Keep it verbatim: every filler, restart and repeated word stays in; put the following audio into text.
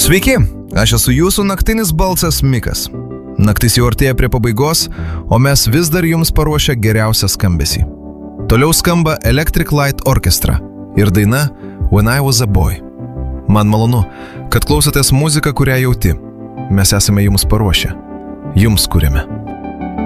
Sveiki, aš esu jūsų naktinis balsas Mikas. Naktis jau artėja prie pabaigos, o mes vis dar jums paruošę geriausią skambesį. Toliau skamba Electric Light Orchestra ir daina When I Was a Boy. Man malonu, kad klausotės muziką, kurią jauti. Mes esame jums paruošę. Jums kuriame.